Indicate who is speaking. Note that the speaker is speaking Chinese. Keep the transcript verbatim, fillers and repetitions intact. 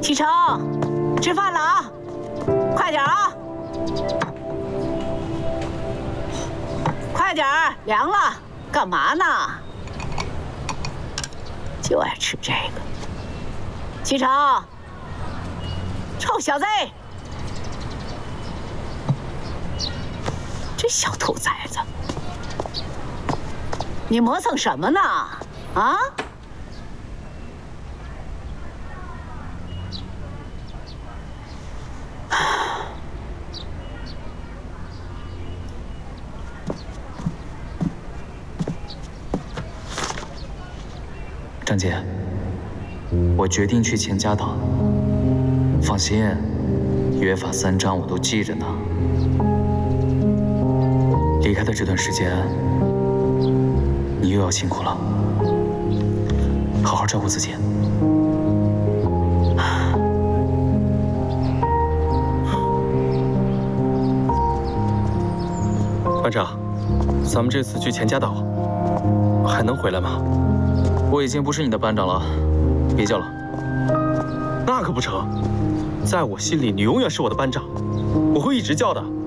Speaker 1: 启程，吃饭了啊！快点啊！快点儿，凉了，干嘛呢？就爱吃这个。启程，臭小子！这小兔崽子，你磨蹭什么呢？啊？
Speaker 2: 张姐，我决定去钱家岛。放心，约法三章我都记着呢。离开的这段时间，你又要辛苦了，好好照顾自己。
Speaker 3: 班长，咱们这次去钱家岛，还能回来吗？
Speaker 2: 我已经不是你的班长了，别叫了。
Speaker 3: 那可不成，在我心里，你永远是我的班长，我会一直叫的。